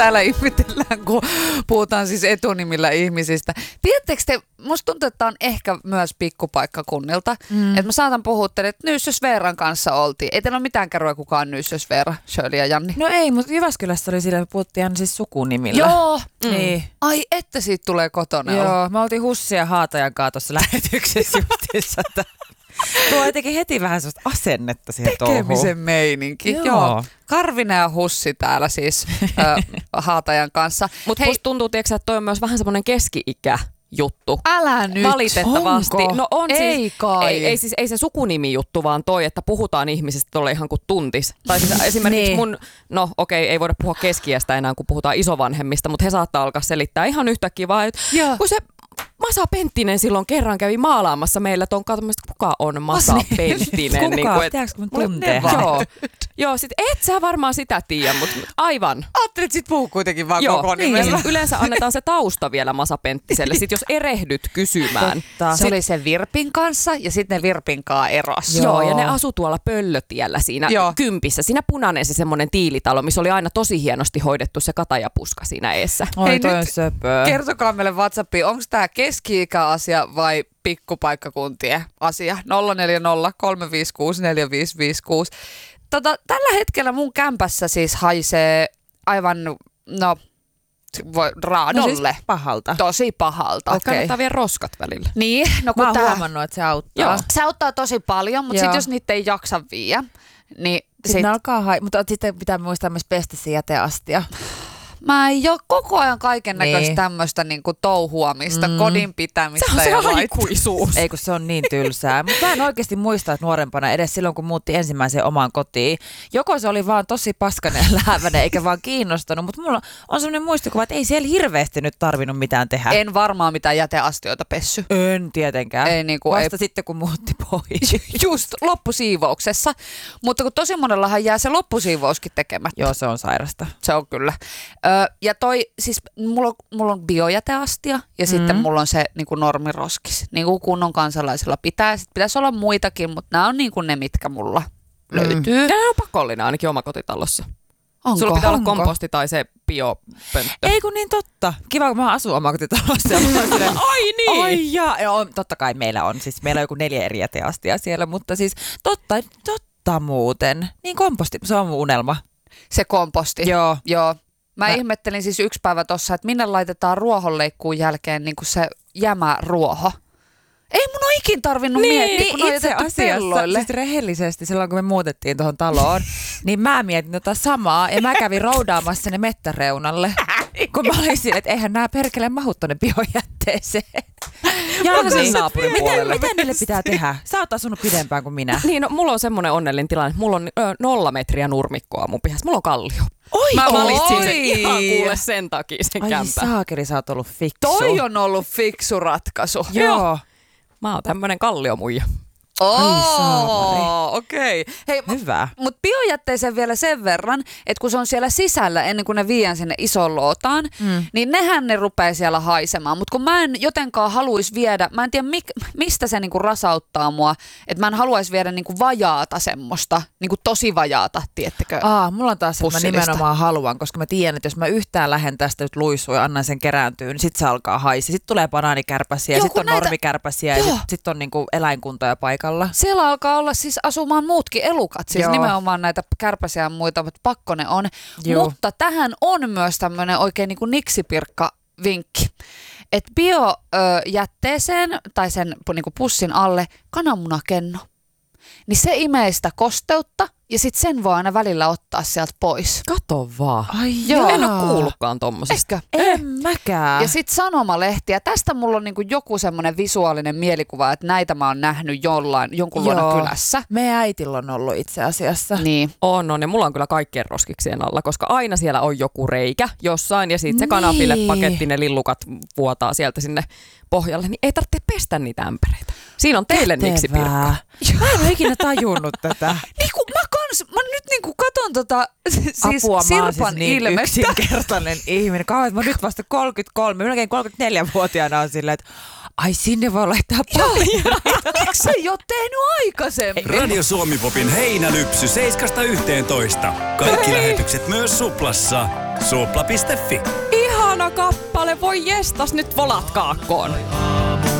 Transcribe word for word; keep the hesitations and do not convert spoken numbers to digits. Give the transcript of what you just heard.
täällä ihmetellään, kun puhutaan siis etunimillä ihmisistä. Tiedättekö te, musta tuntuu, että tämä on ehkä myös pikkupaikkakunnilta. Mm. Että mä saatan puhua teille, että Nyyssös Veeran kanssa oltiin. Ei teillä ole mitään kerroa, kuka on Nyyssös Veera, Shirley ja Janni. No ei, mutta Jyväskylässä oli sillä, että puhuttiin aina siis sukunimillä. Joo. Mm. Niin. Ai, että siitä tulee kotona. Joo, me oltiin Hussi ja Haatajan kanssa tuossa lähetyksessä justiinsa. Tuo jotenkin heti vähän sellaista asennetta siihen touhuun. Tekemisen meininki. Joo. Joo. Karvinen ja Hussi täällä siis äh, Haatajan kanssa. Mutta musta tuntuu, tiiäksä, että toi on myös vähän semmoinen keski-ikä juttu. Älä nyt. Valitettavasti. Onko? No on ei siis, kai. Ei, ei, siis, ei se sukunimi juttu, vaan toi, että puhutaan ihmisistä tuolla ihan kuin tuntis. Tai siis esimerkiksi niin. mun, no okei, ei voida puhua keskiästä enää, kun puhutaan isovanhemmista, mutta he saattaa alkaa selittää ihan yhtäkkiä vaan, että kun se Masa Penttinen silloin kerran kävi maalaamassa meillä ton katsomasta, kuka on Masa Penttinen. Kuka? Niin kuin, et, tiedätkö kun tuntee? Joo, joo sit et sä varmaan sitä tiedä, mutta aivan. Ajattelit sit puhua kuitenkin vaan joo, koko niin, nimellä. ja yleensä annetaan se tausta vielä Masa Penttiselle, sit jos erehdyt kysymään. Totta. Se Sit, oli sen Virpin kanssa ja sitten ne Virpin kanssa eros. joo. joo, ja ne Joo. asu tuolla Pöllötiellä siinä Joo. Kympissä. Siinä punainen se semmoinen tiilitalo, missä oli aina tosi hienosti hoidettu se katajapuska siinä eessä. Oi, Hei, toi nyt on söpöä. Kertokaa meille WhatsAppiin, onko tämä keski-ikäasia vai pikkupaikkakuntien asia? nolla neljä nolla kolme viisi kuusi neljä viisi viisi kuusi. Tota, tällä hetkellä mun kämpässä siis haisee aivan, no, voi, raadolle. No siis pahalta. Tosi pahalta. Okay. Okei. Kannattaa vielä roskat välillä. Niin, no Mä kun oon tää, huomannut, että se auttaa. Joo. se auttaa tosi paljon, mutta Joo. sitten jos niitä ei jaksa viiä, niin Sitten sit, ne alkaa hai... Mutta sitten pitää muistaa myös pestä se jäteastia. mä en ole koko ajan kaiken näköistä Niin. tämmöistä niinku touhuamista, Mm. kodin pitämistä. Se on se ja lait- aikuisuus. Ei kun se on niin tylsää. Mutta mä en oikeasti muista, että nuorempana edes silloin, kun muutti ensimmäiseen omaan kotiin. Joko se oli vaan tosi paskanen ja läävänen, eikä vaan kiinnostanut. Mutta mulla on sellainen muistikuva, että ei siellä hirveästi nyt tarvinnut mitään tehdä. En varmaan mitään jäteastioita pessy. En tietenkään. Ei niinku, Vasta ei- sitten, kun muutti pois. Just loppusiivouksessa. Mutta kun tosi monellahan jää se loppusiivouskin tekemättä. Joo, se on sairasta. Se on kyllä. Ö, ja toi, siis mulla on, mulla on biojäteastia ja mm. sitten mulla on se niin kuin normiroskis. Niin kuin kunnon kansalaisilla pitää. Sitten pitäisi olla muitakin, mutta nämä on niin kuin ne, mitkä mulla mm. löytyy. Ja ne on pakollinen ainakin omakotitalossa. Onko? Sulla pitää olla Onko? komposti tai se biopönttö. Ei kun niin totta. Kiva, kun mä asun omakotitalossa. Ai niin! Ai jaa. Joo, totta kai meillä on. Siis meillä on joku neljä eri jäteastia siellä, mutta siis totta, totta muuten. Niin komposti, se on mun unelma. Se komposti. Joo. Joo. Mä, Mä- ihmettelin siis yksi päivä tossa, että minne laitetaan ruohonleikkuun jälkeen niin kuin se jämäruoho. Ei mun ole ikin tarvinnut Niin, miettiä, kun ne on itse jätetty asiassa, pelloille. siis rehellisesti silloin, kun me muutettiin tuohon taloon, niin mä mietin tota samaa ja mä kävin roudaamassa ne mettäreunalle, kun mä olin siinä, että eihän nämä perkele mahu tonne biojätteeseen. Ja Onko se niin, naapurin miten, puolelle? miten niille pitää tehdä? Sä oot asunut pidempään kuin minä. Niin, no, mulla on semmoinen onnellinen tilanne. Mulla on ö, nolla metriä nurmikkoa mun pihassa. Mulla on kallio. Oi, Mä oi. valitsin sen ihan kuule sen takia sen Ai kämpän. saakeli, sä oot ollut fiksu. Toi on ollut fiksu ratkaisu. Joo. Mä oon tämmönen kalliomuija. saamari. okei. Okay. Hei, Hyvä. mutta biojätteeseen vielä sen verran, että kun se on siellä sisällä ennen kuin ne viiän sinne isoon lootaan, mm. niin nehän ne rupeaa siellä haisemaan. Mutta kun mä en jotenkaan haluaisi viedä, mä en tiedä mik, mistä se niinku rasauttaa mua, että mä en haluaisi viedä niinku vajaata semmoista, niinku tosi vajaata, tiettekö? Aa, mulla on taas, että mä Pussillista. nimenomaan haluan, koska mä tiedän, että jos mä yhtään lähden tästä nyt luisua ja annan sen kerääntyä, niin sit se alkaa haisia. Sitten tulee banaanikärpäsiä, Joo, sitten on kun näitä- normikärpäsiä ja Joo. sitten sit on niinku eläinkuntoja paikalla. Siellä alkaa olla siis asumaan muutkin elukat, siis Joo. nimenomaan näitä kärpäsiä ja muita, mutta pakko ne on. Joo. Mutta tähän on myös tämmöinen oikein niin kuin niksipirkka vinkki, että biojätteeseen tai sen niin kuin pussin alle kananmunakenno, niin se imee sitä kosteutta ja sitten sen voi aina välillä ottaa sieltä pois. Kato vaan. Ai Joo. En oo kuullutkaan tommosesta. Ehkä? En mäkään. Ja sitten sanomalehtiä. Tästä mulla on niinku joku semmoinen visuaalinen mielikuva, että näitä mä oon nähnyt jollain, jonkun luona Joo. kylässä. Meidän äitillä on ollut itse asiassa. Niin. On, on. Ja mulla on kyllä kaikkien roskiksien alla, koska aina siellä on joku reikä jossain ja sitten se kananfilepaketti, ne lillukat vuotaa sieltä sinne pohjalle, niin ei tarvitse pestä niitä ämpäreitä. Siinä on teille niksipirkka. Mä en ole ikinä tajunnut tätä. Niinku mä kans, mä nyt niinku katon tota siis Apua, mä oon Sirpan siis niin ilmettä. yksinkertainen ihminen. Kauan, että mä nyt vasta kolmekymmentäkolme, melkein kolmekymmentäneljä-vuotiaana on silleen, että ai sinne voi laittaa paljon. Miksi sä ei oo tehnyt aikaisemmin? Radio Suomi Popin heinälypsy seiskasta yhteentoista. Kaikki lähetykset myös Suplassa. Supla piste fi. Ihana kappale, voi jestas nyt volat kaakkoon.